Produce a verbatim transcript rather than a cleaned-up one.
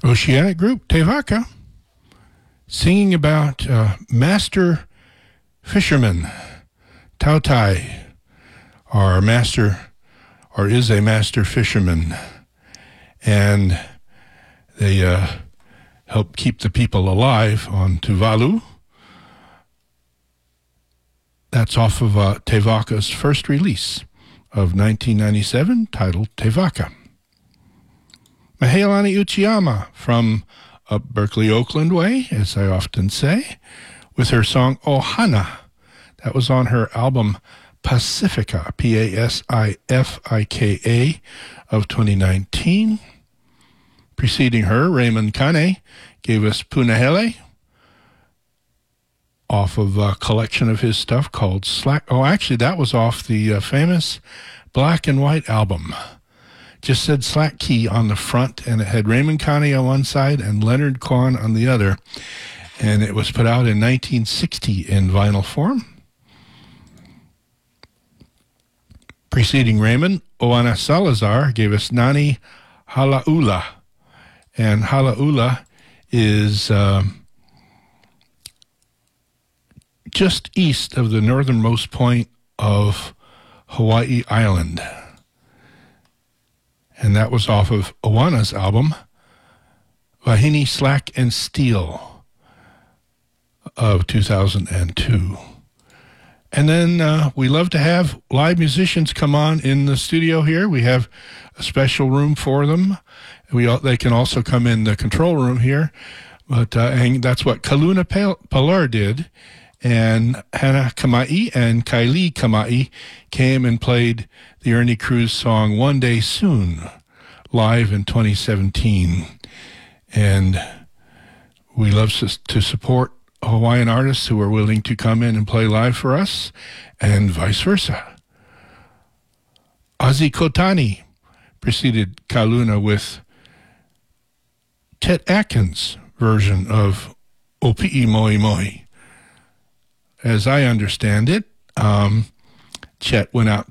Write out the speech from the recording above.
Oceanic group Te Vaka singing about uh, master fishermen. Tautai, our master, or is a master fisherman, and they uh, help keep the people alive on Tuvalu. That's off of uh, Te Vaka's first release of nineteen ninety-seven, titled Te Vaka. Mahealani Uchiyama from up Berkeley, Oakland way, as I often say, with her song Ohana. That was on her album Pacifica, P A S I F I K A, of twenty nineteen. Preceding her, Raymond Kane gave us Punahele, off of a collection of his stuff called Slack. Oh, actually, that was off the uh, famous Black and White album. Just said Slack Key on the front, and it had Raymond Kane on one side and Leonard Cohen on the other. And it was put out in nineteen sixty in vinyl form. Preceding Raymond, Oana Salazar gave us Nani Halaula. And Halaula is um, just east of the northernmost point of Hawaii Island. And that was off of Oana's album, Wahine Slack and Steel, of two thousand two. And then uh, we love to have live musicians come on in the studio here. We have a special room for them. We They can also come in the control room here. But uh, and that's what Kaluna Pilar did. And Hannah Kamai and Kylie Kamai came and played the Ernie Cruz song One Day Soon live in twenty seventeen. And we love to support Hawaiian artists who are willing to come in and play live for us, and vice versa. Ozzy Kotani preceded Kaluna with Chet Atkins' version of Opi'i Moi Moi. As I understand it, um, Chet went out